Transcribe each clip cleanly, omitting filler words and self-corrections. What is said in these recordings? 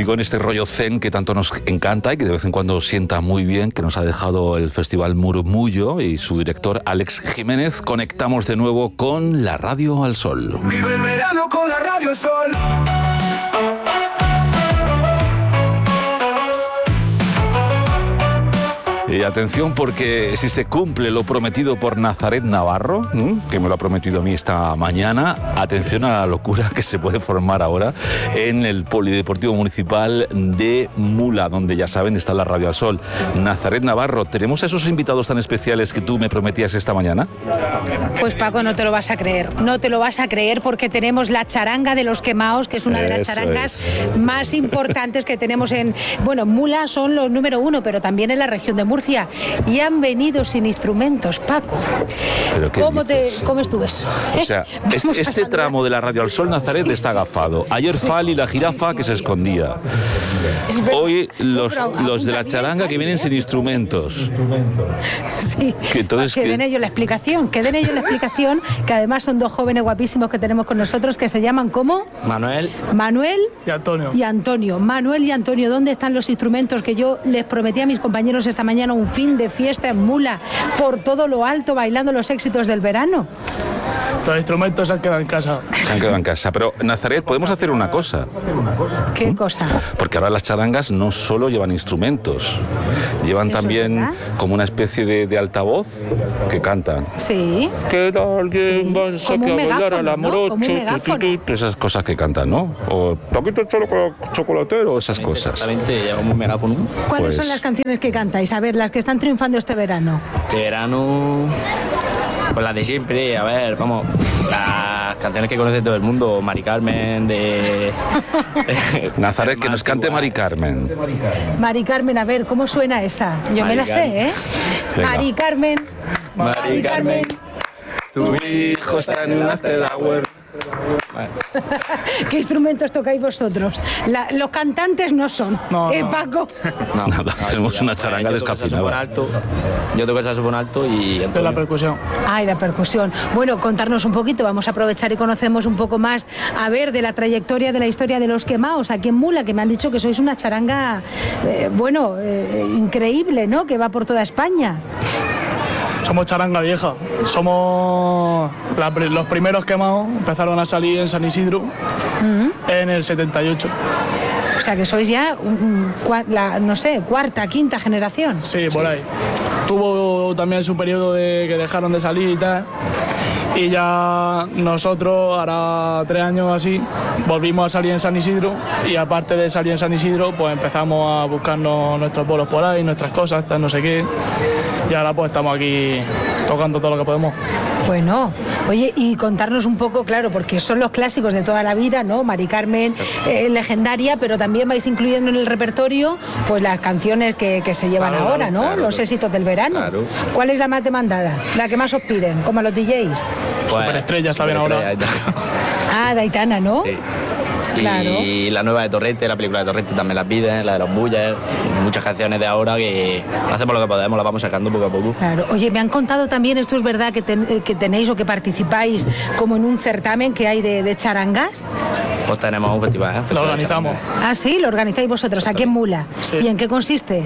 Y con este rollo zen que tanto nos encanta y que de vez en cuando sienta muy bien, que nos ha dejado el Festival Murmullo y su director Alex Jiménez, conectamos de nuevo con la Radio al Sol. Vive el verano con la Radio al Sol. Y atención, porque si se cumple lo prometido por Nazaret Navarro, que me lo ha prometido a mí esta mañana, atención a la locura que se puede formar ahora en el Polideportivo Municipal de Mula, donde ya saben está la Radio al Sol. Nazaret Navarro, ¿tenemos a esos invitados tan especiales que tú me prometías esta mañana? Pues Paco, no te lo vas a creer, no te lo vas a creer, porque tenemos la charanga de los quemaos, que es una de las charangas más importantes que tenemos en... Bueno, Mula son los número 1, pero también en la región de Murcia. Y han venido sin instrumentos, Paco. ¿Cómo estuvo eso? O sea, este tramo de la Radio al Sol, Nazaret, está agafado. Ayer Fali, la jirafa, que se escondía. Hoy los de la charanga que vienen sin instrumentos. Sí, que den ellos la explicación, que además son dos jóvenes guapísimos que tenemos con nosotros, que se llaman ¿cómo? Manuel y Antonio. Manuel y Antonio, ¿dónde están los instrumentos que yo les prometí a mis compañeros esta mañana? Un fin de fiesta en Mula, por todo lo alto, bailando los éxitos del verano. Los instrumentos se han quedado en casa. Se han quedado en casa. Pero, Nazaret, podemos hacer una cosa. ¿Qué cosa? Porque ahora las charangas no solo llevan instrumentos, llevan también como una especie de altavoz que cantan. Sí. Que alguien va a sacar a bailar a la morocho, esas cosas que cantan, ¿no? O Paquito Chocolatero, esas cosas. Exactamente, lleva como un megáfono. ¿Cuáles son las canciones que cantáis? A ver, las que están triunfando este verano. Este verano... Pues las de siempre, a ver, vamos, las canciones que conoce todo el mundo, Mari Carmen, de... Nazaret, que nos cante Mari Carmen. Mari Carmen, a ver, ¿cómo suena esa? Yo me la sé, ¿eh? Mari Carmen, Mari Carmen, tu hijo está en un afterhour. ¿Qué instrumentos tocáis vosotros? Los cantantes no son, Paco? Nada, tenemos una charanga descafeinada. Yo toco el saxofón alto y... la percusión. Y la percusión. Bueno, contarnos un poquito, vamos a aprovechar y conocemos un poco más, a ver, de la trayectoria, de la historia de los quemaos aquí en Mula, que me han dicho que sois una charanga, increíble, ¿no? Que va por toda España. Somos charanga vieja, somos los primeros quemados, empezaron a salir en San Isidro en el 78. O sea que sois ya, cuarta, quinta generación. Sí, por ahí. Tuvo también su periodo de que dejaron de salir y tal. Y ya nosotros, ahora 3 años así, volvimos a salir en San Isidro, y aparte de salir en San Isidro, pues empezamos a buscarnos nuestros bolos por ahí, nuestras cosas, no sé qué. Y ahora pues estamos aquí tocando todo lo que podemos. Bueno, oye, y contarnos un poco, claro, porque son los clásicos de toda la vida, ¿no? Mari Carmen, legendaria, pero también vais incluyendo en el repertorio pues las canciones que se llevan ahora, ¿no? Claro, los éxitos del verano. Claro. ¿Cuál es la más demandada? La que más os piden, como a los DJs. Pues, Superestrella está bien ahora. De Aitana, ¿no? Sí. Claro. Y la nueva de Torrente, la película de Torrente también las piden, la de los Bullers, muchas canciones de ahora que hacemos lo que podemos, las vamos sacando poco a poco. Claro. Oye, me han contado también, esto es verdad, que tenéis o que participáis como en un certamen que hay de charangas. Pues tenemos un festival, Lo organizamos. Ah, sí, lo organizáis vosotros aquí en Mula. Sí. ¿Y en qué consiste?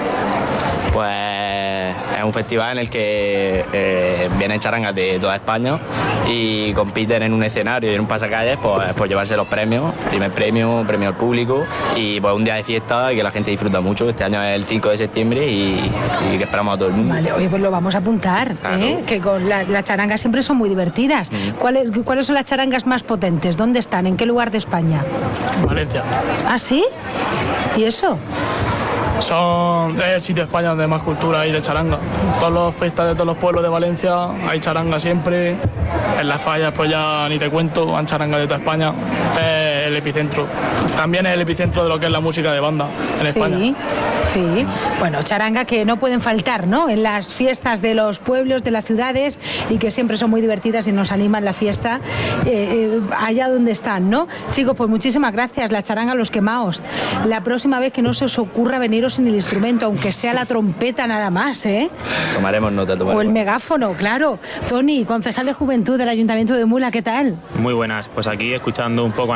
Pues es un festival en el que vienen charangas de toda España y compiten en un escenario y en un pasacalles por llevarse los premios, primer premio al público, y pues un día de fiesta que la gente disfruta mucho. Este año es el 5 de septiembre y que esperamos a todo el mundo. Vale, oye, pues lo vamos a apuntar, claro. Que con las charangas siempre son muy divertidas. ¿Cuáles son las charangas más potentes? ¿Dónde están? ¿En qué lugar de España? Valencia. ¿Ah, sí? ¿Y eso? Es el sitio de España donde más cultura hay de charanga. En todas las fiestas de todos los pueblos de Valencia hay charanga siempre. En las fallas pues ya ni te cuento, han charanga de toda España. Es el epicentro. También es el epicentro de lo que es la música de banda en España. Sí. Bueno, charanga que no pueden faltar, ¿no? En las fiestas de los pueblos, de las ciudades, y que siempre son muy divertidas y nos animan la fiesta allá donde están, ¿no? Chicos, pues muchísimas gracias. La charanga Los Quemaos. La próxima vez que no se os ocurra veniros sin el instrumento, aunque sea la trompeta nada más, ¿eh? Tomaremos nota. O el megáfono, claro. Tony, concejal de Juventud del Ayuntamiento de Mula, ¿qué tal? Muy buenas, pues aquí escuchando un poco a nuestros jóvenes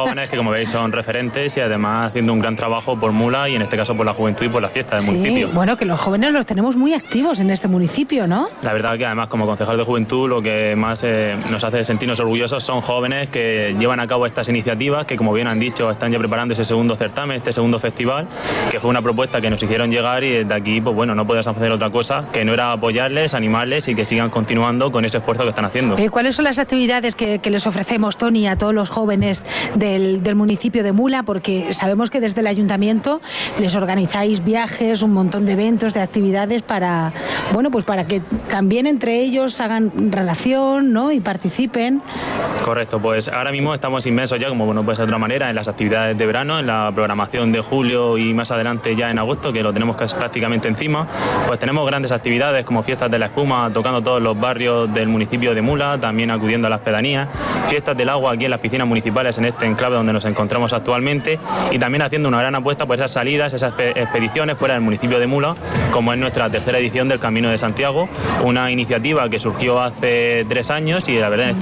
jóvenes que, como veis, son referentes y además haciendo un gran trabajo por Mula y en este caso por la juventud y por la fiesta del municipio. Bueno, que los jóvenes los tenemos muy activos en este municipio, ¿no? La verdad que además como concejal de juventud lo que más nos hace sentirnos orgullosos son jóvenes que llevan a cabo estas iniciativas que, como bien han dicho, están ya preparando ese segundo certamen, este segundo festival, que fue una propuesta que nos hicieron llegar y desde aquí, pues bueno, no podíamos hacer otra cosa que no era apoyarles, animarles y que sigan continuando con ese esfuerzo que están haciendo. ¿Cuáles son las actividades que les ofrecemos, Toni, a todos los jóvenes del municipio de Mula? Porque sabemos que desde el ayuntamiento les organizáis viajes, un montón de eventos, de actividades para, bueno, pues para que también entre ellos hagan relación, ¿no? Y participen. Correcto, pues ahora mismo estamos inmersos ya, como no puede ser de otra manera, en las actividades de verano, en la programación de julio y más adelante ya en agosto, que lo tenemos prácticamente encima. Pues tenemos grandes actividades como fiestas de la espuma, tocando todos los barrios del municipio de Mula, también acudiendo a las pedanías, fiestas del agua aquí en las piscinas municipales en este enclave donde nos encontramos actualmente y también haciendo una gran apuesta por esas salidas, esas expediciones fuera del municipio de Mula, como es nuestra tercera edición del Camino de Santiago, una iniciativa que surgió hace 3 años y la verdad en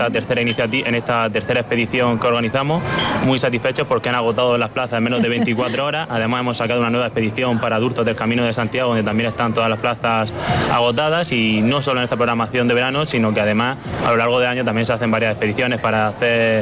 esta tercera expedición que organizamos muy satisfechos porque han agotado las plazas en menos de 24 horas. Además hemos sacado una nueva expedición para adultos del Camino de Santiago donde también están todas las plazas agotadas y no solo en esta programación de verano, sino que además a lo largo del año también se hacen varias expediciones para hacer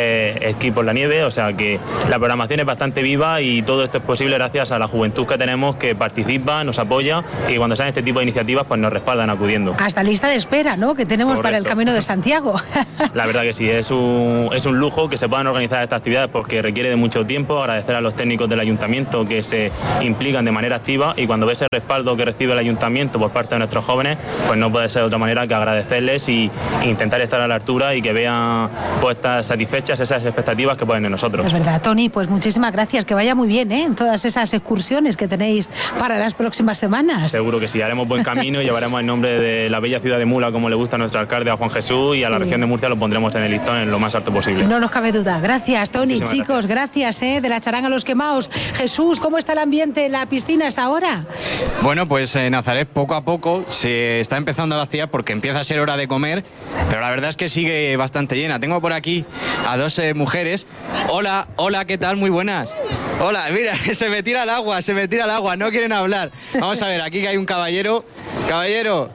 esquí por la nieve, o sea que la programación es bastante viva y todo esto es posible gracias a la juventud que tenemos que participa, nos apoya y cuando salen este tipo de iniciativas pues nos respaldan acudiendo. Hasta lista de espera, ¿no?, que tenemos. Correcto. Para el Camino de Santiago. La verdad que sí, es un lujo que se puedan organizar estas actividades porque requiere de mucho tiempo. Agradecer a los técnicos del ayuntamiento que se implican de manera activa y cuando ves el respaldo que recibe el ayuntamiento por parte de nuestros jóvenes, pues no puede ser de otra manera que agradecerles y intentar estar a la altura y que vean pues satisfechas esas expectativas que ponen en nosotros. Es verdad, Toni, pues muchísimas gracias, que vaya muy bien, en todas esas excursiones que tenéis para las próximas semanas. Seguro que sí, haremos buen camino y llevaremos el nombre de la bella ciudad de Mula como le gusta a nuestro alcalde, a Juan Jesús, y a la región de Murcia lo pondremos en el listón en lo más alto posible. No nos cabe duda. Gracias, Toni. Chicos, gracias, de la charanga a los quemaos. Jesús, ¿cómo está el ambiente en la piscina hasta ahora? Bueno, pues Nazaret poco a poco se está empezando a vaciar porque empieza a ser hora de comer, pero la verdad es que sigue bastante llena. Tengo por aquí a 2 mujeres. Hola, ¿qué tal? Muy buenas. Hola, mira, se me tira el agua, no quieren hablar. Vamos a ver, aquí que hay un caballero. Caballero.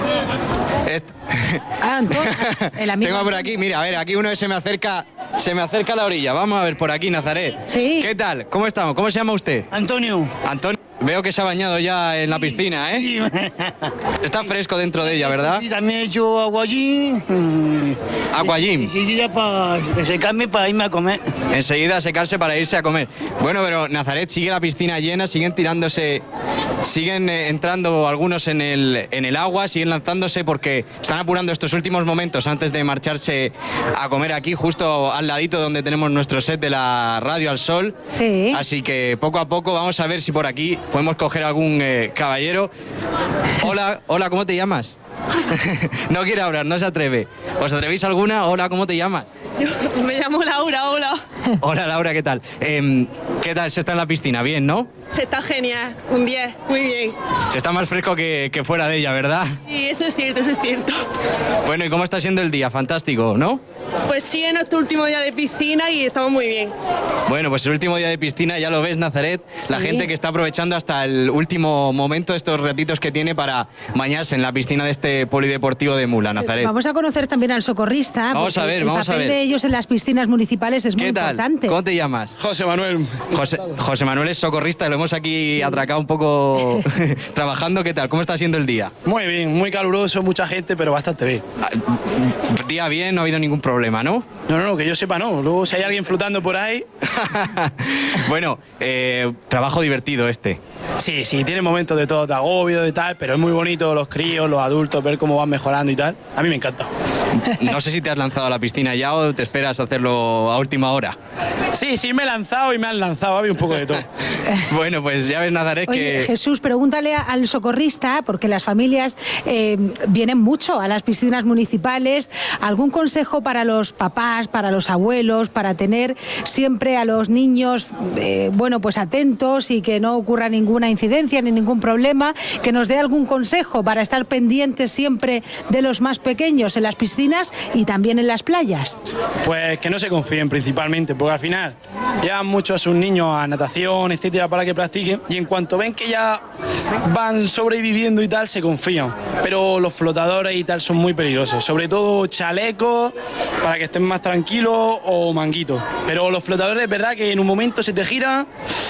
Antonio, el amigo. Tengo por aquí, mira, a ver, aquí uno se me acerca a la orilla. Vamos a ver por aquí, Nazaret. Sí. ¿Qué tal? ¿Cómo estamos? ¿Cómo se llama usted? Antonio. Veo que se ha bañado ya en la piscina, ¿eh? Sí. Está fresco dentro de ella, ¿verdad? Sí, también he hecho aguayín. Aguayín. Enseguida para secarme para irme a comer. Enseguida secarse para irse a comer. Bueno, pero Nazaret, sigue la piscina llena, siguen entrando algunos en el agua, siguen lanzándose porque están apurando estos últimos momentos antes de marcharse a comer aquí, justo al ladito donde tenemos nuestro set de la Radio al Sol. Sí. Así que poco a poco vamos a ver si por aquí podemos coger algún caballero. Hola, ¿cómo te llamas? No quiere hablar, no se atreve. ¿Os atrevéis alguna? Hola, ¿cómo te llamas? Yo me llamo Laura, hola. Hola, Laura, ¿qué tal? ¿Qué tal se está en la piscina? ¿Bien, no? Se está genial, un 10, muy bien. Se está más fresco que fuera de ella, ¿verdad? Sí, eso es cierto, eso es cierto. Bueno, ¿y cómo está siendo el día? Fantástico, ¿no? Pues sí, es nuestro último día de piscina y estamos muy bien. Bueno, pues el último día de piscina, ya lo ves, Nazaret, sí. La gente que está aprovechando hasta el último momento estos ratitos que tiene para bañarse en la piscina de este polideportivo de Mula, Nazaret. Vamos a conocer también al socorrista. Vamos a ver. El papel de ellos en las piscinas municipales es muy importante. ¿Cómo te llamas? José Manuel. José Manuel es socorrista, lo hemos aquí atracado un poco trabajando. ¿Qué tal? ¿Cómo está siendo el día? Muy bien, muy caluroso, mucha gente, pero bastante bien. Día bien, no ha habido ningún problema, ¿no? No, que yo sepa no. Luego si hay alguien flotando por ahí... Bueno, trabajo divertido este. Sí, tiene momentos de todo, de agobio y tal, pero es muy bonito los críos, los adultos, ver cómo van mejorando y tal. A mí me encanta. No sé si te has lanzado a la piscina ya o te esperas hacerlo a última hora. Sí, me he lanzado y me han lanzado, había un poco de todo. Bueno, pues ya ves, Nazaret, Oye, que... Jesús, pregúntale al socorrista, porque las familias vienen mucho a las piscinas municipales. ¿Algún consejo para los papás, para los abuelos, para tener siempre a los niños, pues atentos y que no ocurra ninguna incidencia ni ningún problema? Que nos dé algún consejo para estar pendientes siempre de los más pequeños en las piscinas y también en las playas. Pues que no se confíen principalmente, porque al final llevan mucho a sus niños a natación, etcétera, para que practiquen, y en cuanto ven que ya van sobreviviendo y tal, se confían. Pero los flotadores y tal son muy peligrosos, sobre todo chalecos para que estén más tranquilos o manguitos. Pero los flotadores es verdad que en un momento se te giran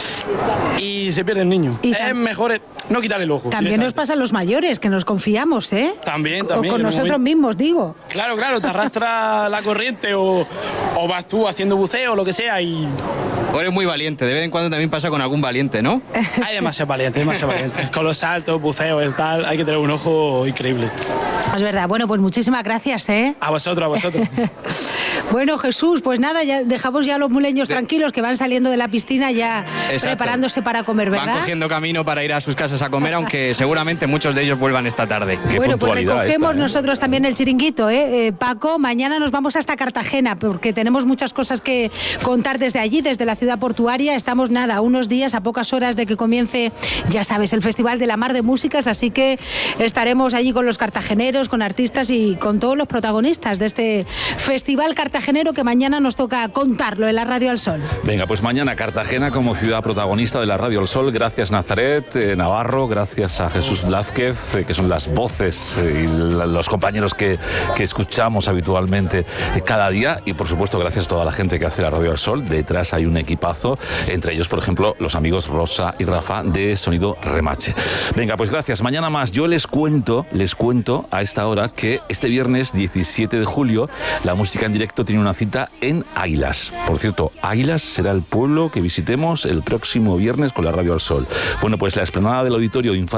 y se pierde el niño. Es mejor no quitarle el ojo. También nos pasa a los mayores, que nos confiamos, ¿eh? También. Con nosotros mismos, digo. Claro, te arrastra la corriente o vas tú haciendo buceo o lo que sea y... O eres muy valiente, de vez en cuando también pasa con algún valiente, ¿no? Hay demasiado valiente. Con los saltos, buceo y tal, hay que tener un ojo increíble. Es verdad. Bueno, pues muchísimas gracias, ¿eh? A vosotros. Bueno, Jesús, pues nada, ya dejamos ya a los muleños tranquilos, que van saliendo de la piscina ya. Exacto. Preparándose para comer, ¿verdad? Van cogiendo camino para ir a sus casas a comer, aunque seguramente muchos de ellos vuelvan esta tarde. Bueno, pues recogemos nosotros también el chiringuito, ¿eh? Paco, mañana nos vamos hasta Cartagena, porque tenemos muchas cosas que contar desde allí, desde la ciudad portuaria. Estamos unos días, a pocas horas de que comience, ya sabes, el Festival de la Mar de Músicas, así que estaremos allí con los cartageneros, con artistas y con todos los protagonistas de este festival cartagenero que mañana nos toca contarlo en la Radio al Sol. Venga, pues mañana Cartagena como ciudad protagonista de la Radio al Sol. Gracias, Nazaret Navarro, gracias a Jesús Blázquez, que son las voces y los compañeros que escuchamos habitualmente cada día, y por supuesto gracias a toda la gente que hace la Radio al Sol. Detrás hay un equipazo, entre ellos, por ejemplo, los amigos Rosa y Rafa de Sonido Remache. Venga, pues gracias. Mañana más. Yo les cuento a esta hora que este viernes 17 de julio la música en directo tiene una cita en Águilas. Por cierto, Águilas será el pueblo que visitemos el próximo viernes con la Radio al Sol. Bueno, pues la explanada del Auditorio